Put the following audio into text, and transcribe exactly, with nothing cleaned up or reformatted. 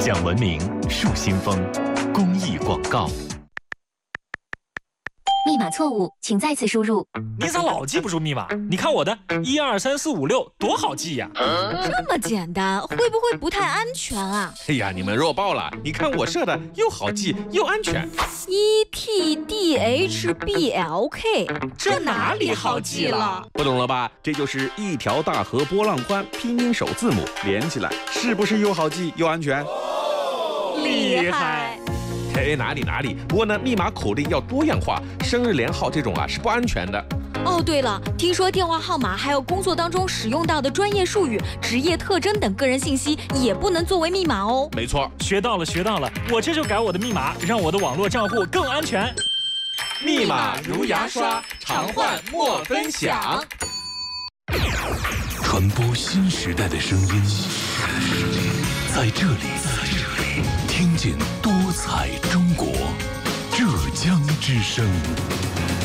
讲文明树新风公益广告。 密码错误，请再次输入。 你咋老记不住密码？你看我的一二三四五六多好记呀！ 这么简单，会不会不太安全啊？ 哎呀，你们弱爆了！你看我设的又好记又安全。 E T D H B L K， 这哪里好记了？ 不懂了吧？这就是一条大河波浪宽，拼音首字母连起来，是不是又好记又安全？ 厉害！ 嘿，哪里哪里，不过呢，密码口令要多样化，生日连号这种啊是不安全的。 哦，对了，听说电话号码还有工作当中使用到的专业术语、职业特征等个人信息也不能作为密码哦。 没错， 学到了学到了，我这就改我的密码，让我的网络账户更安全。 密码如牙刷，常换莫分享。 传播新时代的声音，在这里，听见多彩中国，浙江之声。